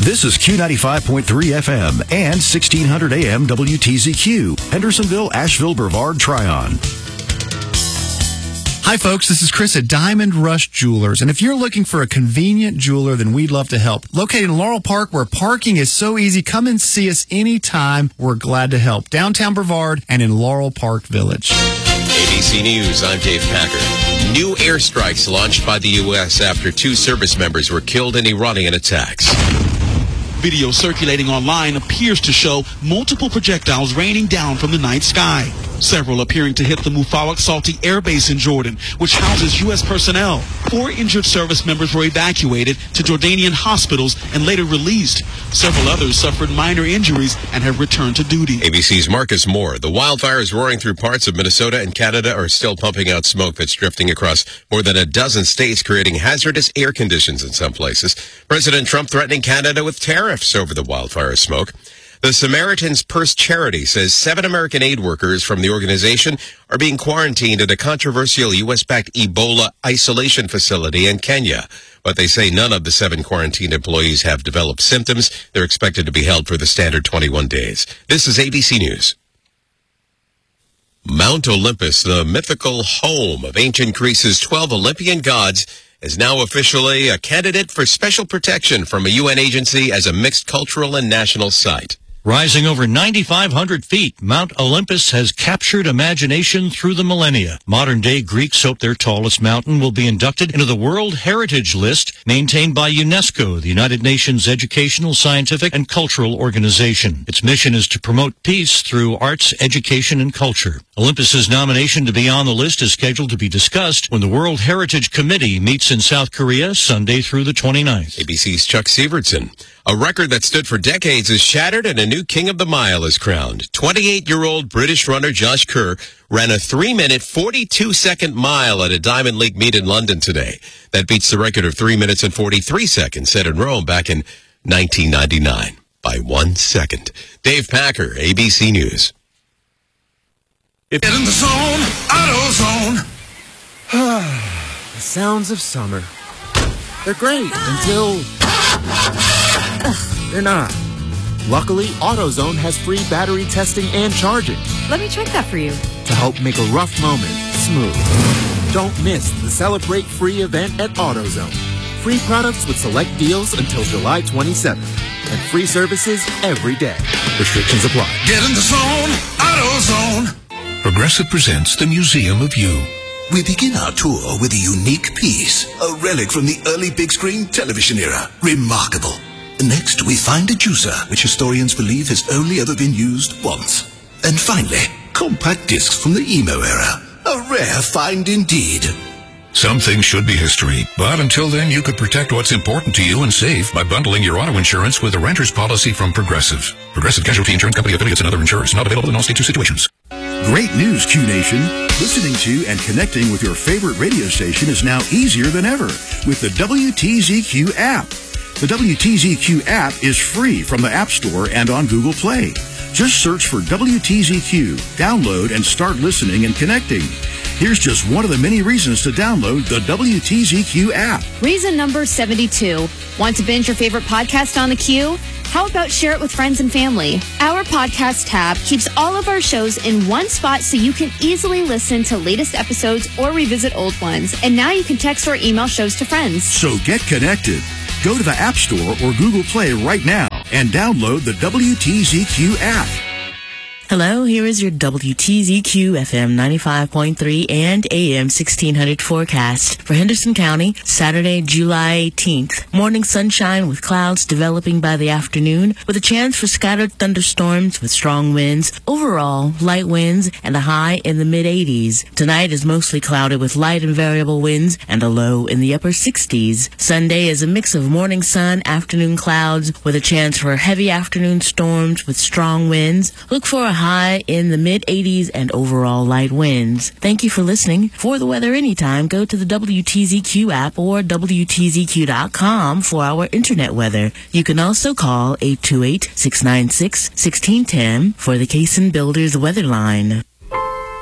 This is Q95.3 FM and 1600 AM WTZQ, Hendersonville, Asheville, Brevard, Tryon. Hi, folks. This is Chris at Diamond Rush Jewelers. And if you're looking for a convenient jeweler, then we'd love to help. Located in Laurel Park, where parking is so easy, come and see us anytime. We're glad to help. Downtown Brevard and in Laurel Park Village. ABC News, I'm Dave Packer. New airstrikes launched by the U.S. after 2 service members were killed in Iranian attacks. Video circulating online appears to show multiple projectiles raining down from the night sky. Several appearing to hit the Mufawak Salti Air Base in Jordan, which houses U.S. personnel. 4 injured service members were evacuated to Jordanian hospitals and later released. Several others suffered minor injuries and have returned to duty. ABC's Marcus Moore. The wildfires roaring through parts of Minnesota and Canada are still pumping out smoke that's drifting across more than a dozen states, creating hazardous air conditions in some places. President Trump threatening Canada with tariffs over the wildfire smoke. The Samaritan's Purse charity says 7 American aid workers from the organization are being quarantined at a controversial U.S.-backed Ebola isolation facility in Kenya. But they say none of the 7 quarantined employees have developed symptoms. They're expected to be held for the standard 21 days. This is ABC News. Mount Olympus, the mythical home of ancient Greece's 12 Olympian gods, is now officially a candidate for special protection from a UN agency as a mixed cultural and national site. Rising over 9,500 feet, Mount Olympus has captured imagination through the millennia. Modern-day Greeks hope their tallest mountain will be inducted into the World Heritage List maintained by UNESCO, the United Nations Educational, Scientific, and Cultural Organization. Its mission is to promote peace through arts, education, and culture. Olympus's nomination to be on the list is scheduled to be discussed when the World Heritage Committee meets in South Korea Sunday through the 29th. ABC's Chuck Sievertson. A record that stood for decades is shattered and a new king of the mile is crowned. 28-year-old British runner Josh Kerr ran a 3-minute, 42-second mile at a Diamond League meet in London today. That beats the record of 3 minutes and 43 seconds set in Rome back in 1999 by 1 second. Dave Packer, ABC News. Get in the zone, AutoZone. The sounds of summer. They're great until they're not. Luckily, AutoZone has free battery testing and charging. Let me check that for you. To help make a rough moment smooth. Don't miss the Celebrate Free event at AutoZone. Free products with select deals until July 27th. And free services every day. Restrictions apply. Get in the zone, AutoZone. Progressive presents the Museum of You. We begin our tour with a unique piece, a relic from the early big screen television era. Remarkable. Next, we find a juicer, which historians believe has only ever been used once. And finally, compact discs from the emo era. A rare find indeed. Some things should be history, but until then, you could protect what's important to you and save by bundling your auto insurance with a renter's policy from Progressive. Progressive Casualty Insurance Company affiliates and other insurers. Not available in all states or situations. Great news, Q Nation. Listening to and connecting with your favorite radio station is now easier than ever with the WTZQ app. The WTZQ app is free from the App Store and on Google Play. Just search for WTZQ, download, and start listening and connecting. Here's just one of the many reasons to download the WTZQ app. Reason number 72. Want to binge your favorite podcast on the Q? How about share it with friends and family? Our podcast tab keeps all of our shows in one spot so you can easily listen to latest episodes or revisit old ones. And now you can text or email shows to friends. So get connected. Go to the App Store or Google Play right now and download the WTZQ app. Hello, here is your WTZQ FM 95.3 and AM 1600 forecast for Henderson County, Saturday, July 18th. Morning sunshine with clouds developing by the afternoon with a chance for scattered thunderstorms with strong winds. Overall, light winds and a high in the mid-80s. Tonight is mostly clouded with light and variable winds and a low in the upper 60s. Sunday is a mix of morning sun, afternoon clouds with a chance for heavy afternoon storms with strong winds. Look for a high in the mid-80s and overall light winds. Thank you for listening. For the weather anytime, go to the WTZQ app or WTZQ.com for our internet weather. You can also call 828-696-1610 for the Cason Builders weather line.